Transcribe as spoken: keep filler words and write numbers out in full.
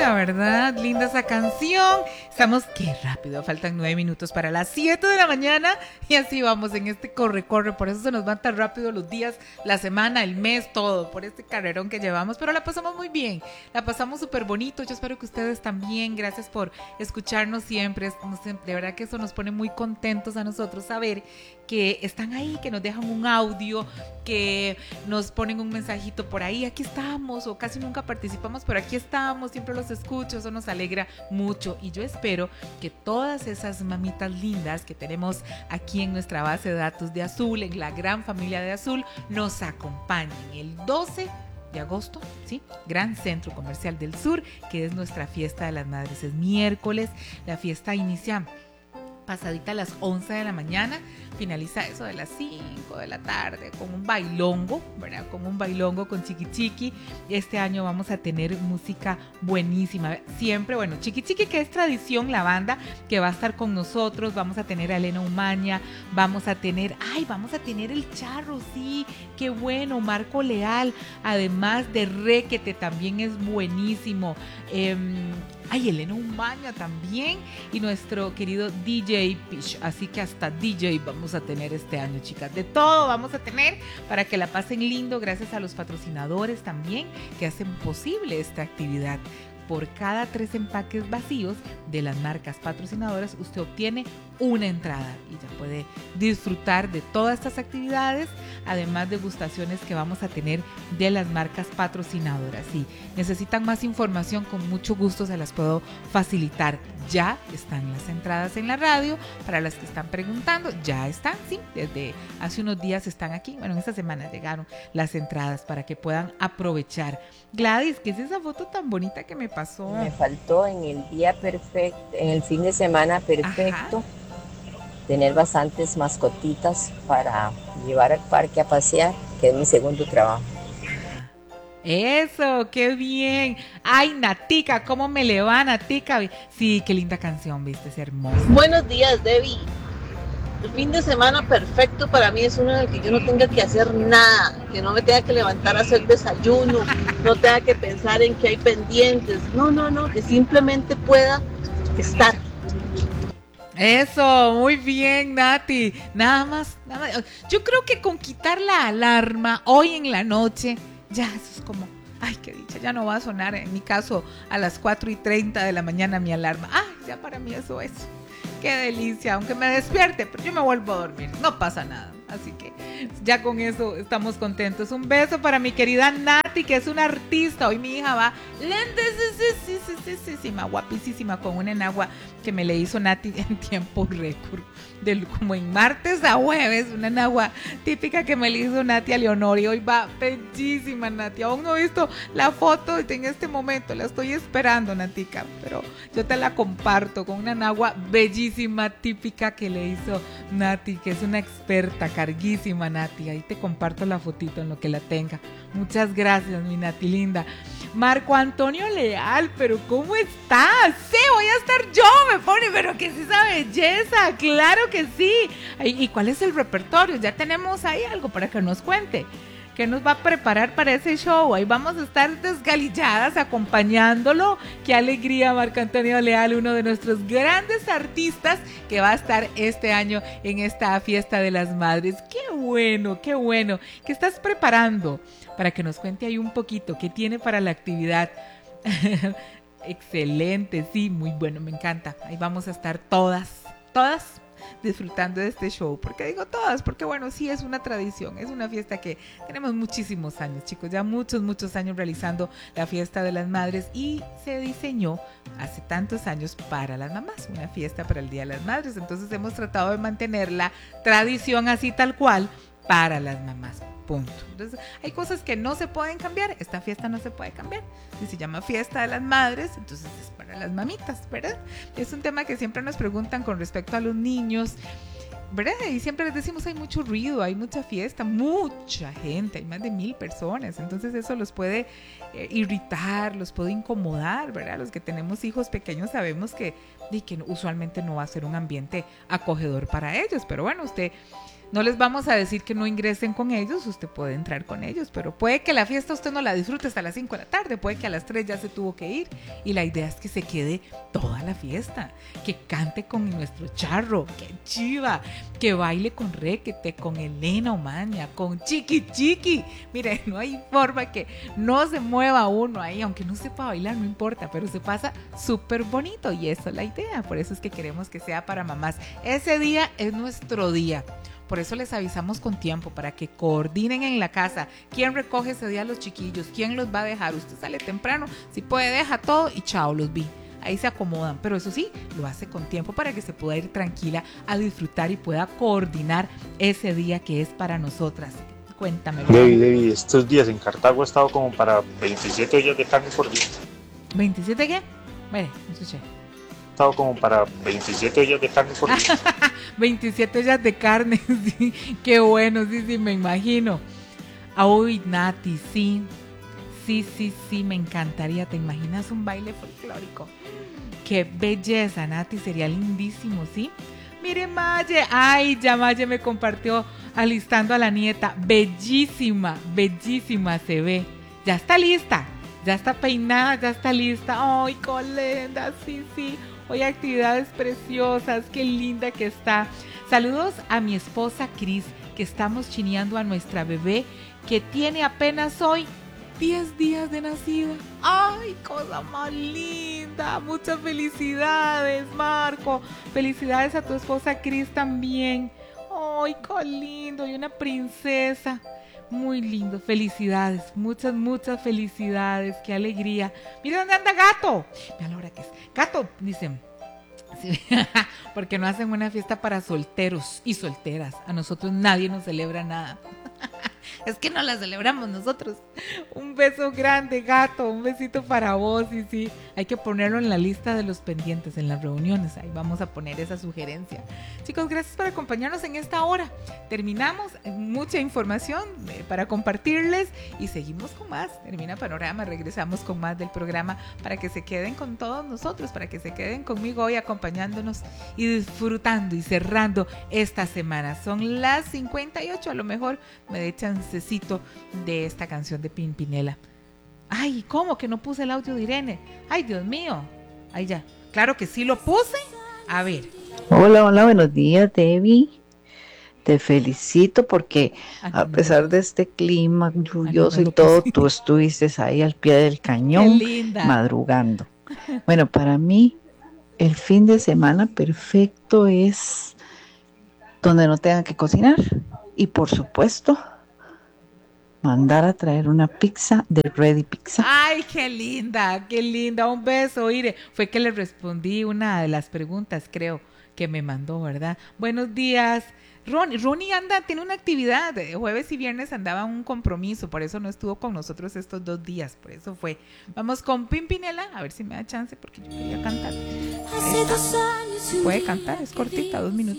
bonita, ¿verdad? Linda esa canción. Estamos, qué rápido, faltan nueve minutos para las siete de la mañana y así vamos en este corre-corre. Por eso se nos van tan rápido los días, la semana, el mes, todo, por este carrerón que llevamos. Pero la pasamos muy bien, la pasamos súper bonito. Yo espero que ustedes también. Gracias por escucharnos siempre. De verdad que eso nos pone muy contentos a nosotros saber que están ahí, que nos dejan un audio, que nos ponen un mensajito por ahí. Aquí estamos, o casi nunca participamos, pero aquí estamos, siempre los escucho, eso nos alegra mucho. Y yo espero que todas esas mamitas lindas que tenemos aquí en nuestra base de datos de Azul, en la gran familia de Azul, nos acompañen el doce de agosto, ¿sí? Gran Centro Comercial del Sur, que es nuestra fiesta de las madres. Es miércoles, la fiesta inicia pasadita a las once de la mañana, finaliza eso de las cinco de la tarde con un bailongo, ¿verdad? Con un bailongo con Chiqui Chiqui. Este año vamos a tener música buenísima. Siempre, bueno, Chiqui Chiqui, que es tradición, la banda que va a estar con nosotros. Vamos a tener a Elena Umaña, vamos a tener, ay, vamos a tener el Charro, sí, qué bueno, Marco Leal, además de Requete, también es buenísimo. Eh, Ay, Elena Umaña también y nuestro querido D J Pish. Así que hasta D J vamos a tener este año, chicas. De todo vamos a tener para que la pasen lindo. Gracias a los patrocinadores también que hacen posible esta actividad. Por cada tres empaques vacíos de las marcas patrocinadoras, usted obtiene una entrada y ya puede disfrutar de todas estas actividades, además de degustaciones que vamos a tener de las marcas patrocinadoras. Si necesitan más información, con mucho gusto se las puedo facilitar. Ya están las entradas en la radio, para las que están preguntando, ya están, sí, desde hace unos días están aquí. Bueno, en esta semana llegaron las entradas para que puedan aprovechar. Gladys, ¿qué es esa foto tan bonita que me pasó? Me faltó en el día perfecto, en el fin de semana perfecto. Ajá. Tener bastantes mascotitas para llevar al parque a pasear, que es mi segundo trabajo. Eso, qué bien. Ay, Natica, ¿cómo me le va, Natica? Sí, qué linda canción, viste, es hermosa. Buenos días, Debbie. El fin de semana perfecto para mí es uno en el que yo no tenga que hacer nada, que no me tenga que levantar a hacer desayuno, no tenga que pensar en que hay pendientes. No, no, no, que simplemente pueda estar. Eso, muy bien, Nati. Nada más, nada más. Yo creo que con quitar la alarma hoy en la noche, ya eso es como, ay, qué dicha, ya no va a sonar, en mi caso, a las cuatro y treinta de la mañana mi alarma. Ay, ya para mí eso es, qué delicia, aunque me despierte, pero yo me vuelvo a dormir, no pasa nada. Así que ya con eso estamos contentos. Un beso para mi querida Nati, que es una artista. Hoy mi hija va lentesísima, guapísima, con una enagua que me le hizo Nati en tiempo récord. Del, como en martes a jueves, una enagua típica que me le hizo Nati a Leonor. Y hoy va bellísima, Nati. Aún no he visto la foto en este momento. La estoy esperando, Natica. Pero yo te la comparto con una enagua bellísima, típica que le hizo Nati, que es una experta, carguísima, Nati. Ahí te comparto la fotito en lo que la tenga. Muchas gracias, mi Nati linda. Marco Antonio Leal, pero ¿cómo estás? Sí, voy a estar yo, me pone, pero que es esa belleza, claro que sí. ¿Y cuál es el repertorio? Ya tenemos ahí algo para que nos cuente. ¿Qué nos va a preparar para ese show? Ahí vamos a estar desgalilladas acompañándolo. Qué alegría, Marco Antonio Leal, uno de nuestros grandes artistas que va a estar este año en esta fiesta de las madres. Qué bueno, qué bueno. ¿Qué estás preparando? Para que nos cuente ahí un poquito qué tiene para la actividad. Excelente, sí, muy bueno, me encanta. Ahí vamos a estar todas, todas disfrutando de este show. ¿Por qué digo todas? Porque bueno, sí es una tradición, es una fiesta que tenemos muchísimos años, chicos, ya muchos, muchos años realizando la fiesta de las madres, y se diseñó hace tantos años para las mamás, una fiesta para el Día de las Madres. Entonces hemos tratado de mantener la tradición así tal cual para las mamás. Punto. Entonces, hay cosas que no se pueden cambiar. Esta fiesta no se puede cambiar. Si se llama fiesta de las madres, entonces es para las mamitas, ¿verdad? Es un tema que siempre nos preguntan con respecto a los niños, ¿verdad? Y siempre les decimos, hay mucho ruido, hay mucha fiesta, mucha gente, hay más de mil personas. Entonces eso los puede eh, irritar, los puede incomodar, ¿verdad? Los que tenemos hijos pequeños sabemos que, y que usualmente no va a ser un ambiente acogedor para ellos. Pero bueno, usted No les vamos a decir que no ingresen con ellos, usted puede entrar con ellos, pero puede que la fiesta usted no la disfrute hasta las cinco de la tarde, puede que a las tres ya se tuvo que ir, y la idea es que se quede toda la fiesta, que cante con nuestro charro, que chiva, que baile con Requete, con Elena Omaña, con Chiqui Chiqui. Mire, no hay forma que no se mueva uno ahí, aunque no sepa bailar, no importa, pero se pasa súper bonito, y esa es la idea. Por eso es que queremos que sea para mamás. Ese día es nuestro día. Por eso les avisamos con tiempo, para que coordinen en la casa quién recoge ese día a los chiquillos, quién los va a dejar. Usted sale temprano, si puede deja todo y chao, los vi. Ahí se acomodan, pero eso sí, lo hace con tiempo para que se pueda ir tranquila a disfrutar y pueda coordinar ese día que es para nosotras. Cuéntame. Debbie, Debbie, estos días en Cartago ha estado como para veintisiete ollas de carne por día. ¿veintisiete qué? Mire, no escuché. Ha estado como para veintisiete ollas de carne por día. veintisiete ollas de carne, sí, qué bueno, sí, sí, me imagino. Uy, Nati, sí, sí, sí, sí, me encantaría. ¿Te imaginas un baile folclórico? Qué belleza, Nati, sería lindísimo, ¿sí? Mire, Maye, ay, ya Maye me compartió alistando a la nieta. Bellísima, bellísima se ve. Ya está lista, ya está peinada, ya está lista. Ay, colenda, sí, sí. Hoy actividades preciosas, qué linda que está. Saludos a mi esposa Cris, que estamos chineando a nuestra bebé, que tiene apenas hoy diez días de nacida. ¡Ay, cosa más linda! Muchas felicidades, Marco. Felicidades a tu esposa Cris también. ¡Ay, qué lindo! Y una princesa. Muy lindo, felicidades, muchas, muchas felicidades, qué alegría. Mira dónde anda Gato. Mira la hora que es. Gato, dicen, sí, porque no hacen una fiesta para solteros y solteras. A nosotros nadie nos celebra nada. Es que no la celebramos nosotros. Un beso grande, Gato, un besito para vos. Y sí, hay que ponerlo en la lista de los pendientes en las reuniones. Ahí vamos a poner esa sugerencia. Chicos, gracias por acompañarnos en esta hora. Terminamos, mucha información eh, para compartirles y seguimos con más. Termina Panorama, regresamos con más del programa para que se queden con todos nosotros, para que se queden conmigo hoy acompañándonos y disfrutando y cerrando esta semana. Son las cincuenta y ocho, a lo mejor me de chancecito de esta canción de Pimpinela. Ay, ¿cómo que no puse el audio de Irene? Ay, Dios mío. Ay, ya. Claro que sí lo puse. A ver. Hola, hola, buenos días, Debbie. Te felicito porque a pesar de este clima lluvioso y todo, tú estuviste ahí al pie del cañón, madrugando. Bueno, para mí el fin de semana perfecto es donde no tengan que cocinar y, por supuesto, mandar a traer una pizza de Ready Pizza. Ay, qué linda, qué linda. Un beso, Ire. Fue que le respondí una de las preguntas, creo, que me mandó, ¿verdad? Buenos días. Ronnie, Ronnie anda, tiene una actividad, jueves y viernes andaba un compromiso, por eso no estuvo con nosotros estos dos días, por eso fue. Vamos con Pimpinela, a ver si me da chance porque yo quería cantar. Puede cantar, es cortita, dos minutos.